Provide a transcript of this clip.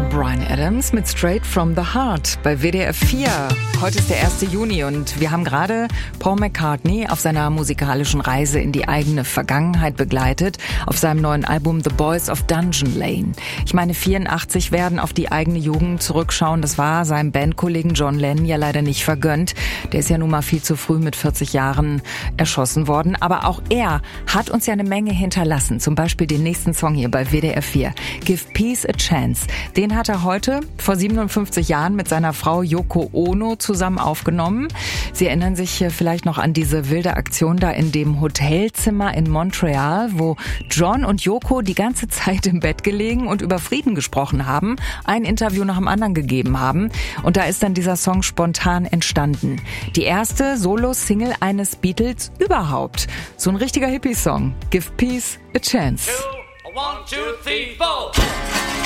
Bryan Adams mit Straight from the Heart bei WDR 4. Heute ist der 1. Juni und wir haben gerade Paul McCartney auf seiner musikalischen Reise in die eigene Vergangenheit begleitet, auf seinem neuen Album The Boys of Dungeon Lane. Ich meine, 84 werden auf die eigene Jugend zurückschauen. Das war seinem Bandkollegen John Lennon ja leider nicht vergönnt. Der ist ja nun mal viel zu früh mit 40 Jahren erschossen worden. Aber auch er hat uns ja eine Menge hinterlassen. Zum Beispiel den nächsten Song hier bei WDR 4. Give Peace a Chance. Den hat er heute vor 57 Jahren mit seiner Frau Yoko Ono zusammen aufgenommen. Sie erinnern sich vielleicht noch an diese wilde Aktion da in dem Hotelzimmer in Montreal, wo John und Yoko die ganze Zeit im Bett gelegen und über Frieden gesprochen haben, ein Interview nach dem anderen gegeben haben. Und da ist dann dieser Song spontan entstanden. Die erste Solo-Single eines Beatles überhaupt. So ein richtiger Hippie-Song. Give Peace a Chance. 1, 2, 3, 4.